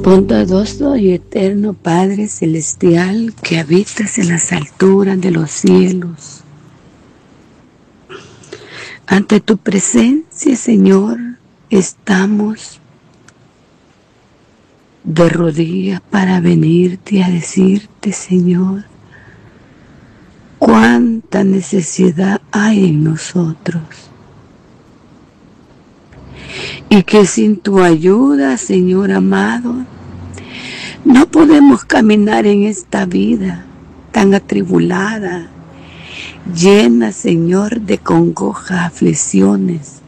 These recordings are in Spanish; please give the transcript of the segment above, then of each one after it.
Bondadoso y eterno Padre Celestial, que habitas en las alturas de los cielos, ante tu presencia, Señor, estamos de rodillas para venirte a decirte, Señor, cuánta necesidad hay en nosotros. Y que sin tu ayuda, Señor amado, no podemos caminar en esta vida tan atribulada, llena, Señor, de congoja, aflicciones.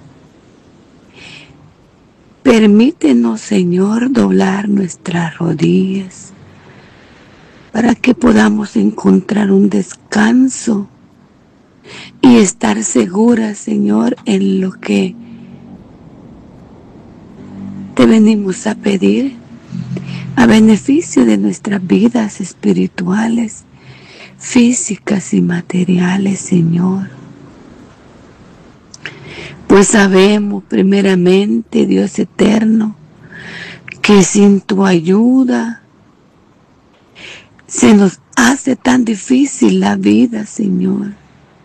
Permítenos, Señor, doblar nuestras rodillas para que podamos encontrar un descanso y estar seguras, Señor, en lo que te venimos a pedir a beneficio de nuestras vidas espirituales, físicas y materiales, Señor. Pues sabemos primeramente, Dios eterno, que sin tu ayuda se nos hace tan difícil la vida, Señor.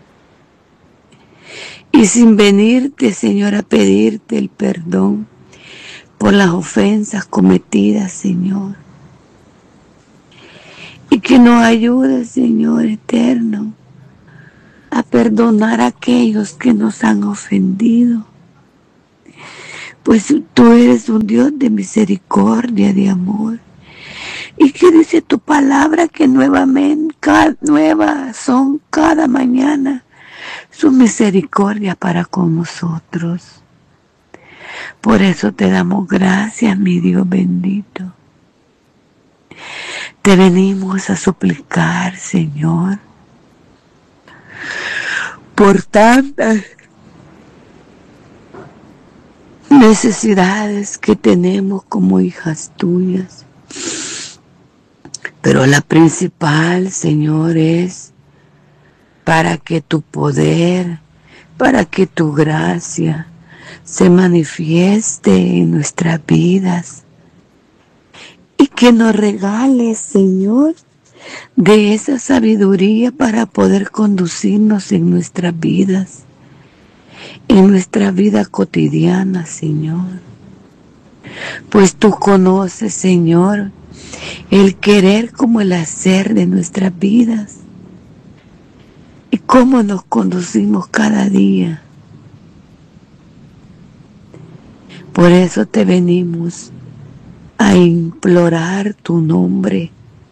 Y sin venirte, Señor, a pedirte el perdón por las ofensas cometidas, Señor. Y que nos ayude, Señor eterno, a perdonar a aquellos que nos han ofendido. Pues tú eres un Dios de misericordia, de amor. Y que dice tu palabra que nuevas son cada mañana su misericordia para con nosotros. Por eso te damos gracias, mi Dios bendito. Te venimos a suplicar, Señor, por tantas necesidades que tenemos como hijas tuyas. Pero la principal, Señor, es para que tu poder, para que tu gracia se manifieste en nuestras vidas y que nos regales, Señor, de esa sabiduría para poder conducirnos en nuestras vidas, en nuestra vida cotidiana, Señor. Pues tú conoces, Señor, el querer como el hacer de nuestras vidas y cómo nos conducimos cada día. Por eso te venimos a implorar tu nombre,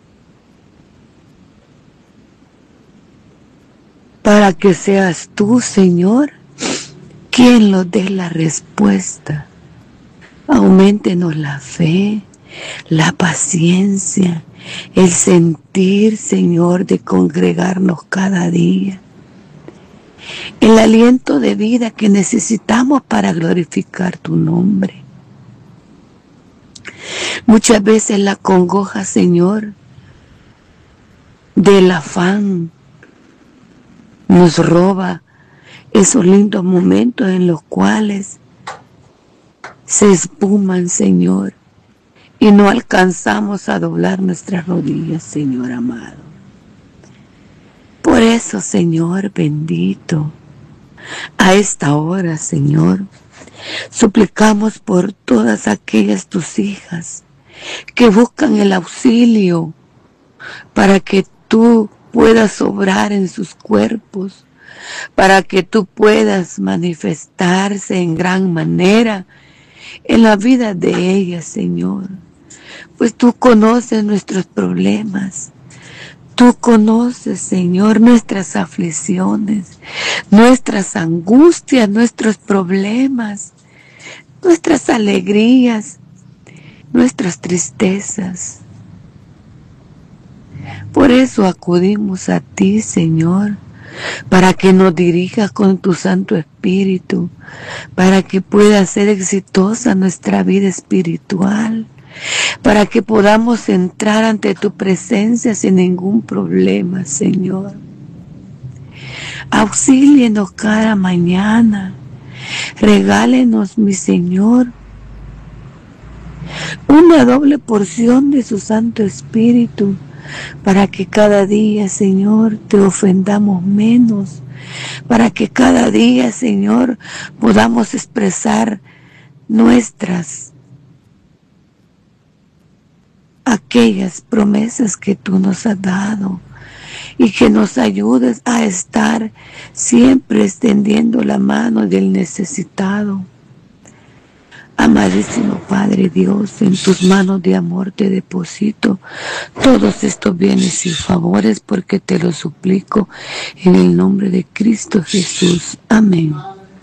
para que seas tú, Señor, quien nos dé la respuesta. Auméntenos la fe, la paciencia, el sentir, Señor, de congregarnos cada día. El aliento de vida que necesitamos para glorificar tu nombre. Muchas veces la congoja, Señor, del afán nos roba esos lindos momentos en los cuales se espuman, Señor, y no alcanzamos a doblar nuestras rodillas, Señor amado. Por eso, Señor bendito, a esta hora, Señor, suplicamos por todas aquellas tus hijas que buscan el auxilio para que tú puedas obrar en sus cuerpos, para que tú puedas manifestarse en gran manera en la vida de ellas, Señor. Pues tú conoces nuestros problemas. Tú conoces, Señor, nuestras aflicciones, nuestras angustias, nuestros problemas, nuestras alegrías, nuestras tristezas. Por eso acudimos a ti, Señor, para que nos dirijas con tu Santo Espíritu, para que pueda ser exitosa nuestra vida espiritual, para que podamos entrar ante tu presencia sin ningún problema, Señor. Auxílienos cada mañana. Regálenos, mi Señor, una doble porción de su Santo Espíritu, para que cada día, Señor, te ofendamos menos, para que cada día, Señor, podamos expresar nuestras aquellas promesas que tú nos has dado, y que nos ayudes a estar siempre extendiendo la mano del necesitado. Amadísimo Padre Dios, en tus manos de amor te deposito todos estos bienes y favores, porque te los suplico en el nombre de Cristo Jesús. Amén.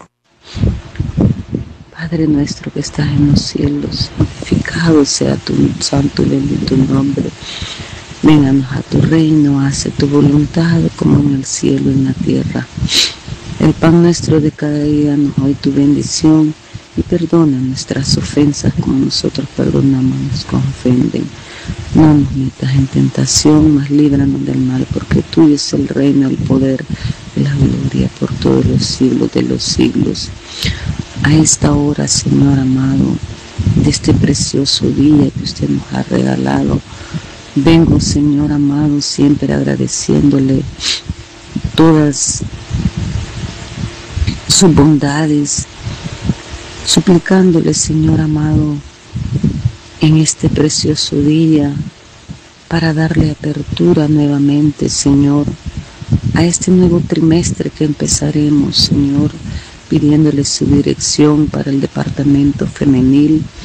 Padre nuestro que estás en los cielos, santificado sea tu santo y bendito nombre. Vénganos a tu reino, hace tu voluntad como en el cielo y en la tierra. El pan nuestro de cada día nos hoy tu bendición, y perdona nuestras ofensas como nosotros perdonamos a los que nos ofenden. No nos metas en tentación, mas líbranos del mal, porque tuyo es el reino, el poder y la gloria por todos los siglos de los siglos. A esta hora, Señor amado, de este precioso día que usted nos ha regalado, vengo, Señor amado, siempre agradeciéndole todas sus bondades, suplicándole, Señor amado, en este precioso día, para darle apertura nuevamente, Señor, a este nuevo trimestre que empezaremos, Señor, pidiéndole su dirección para el departamento femenil,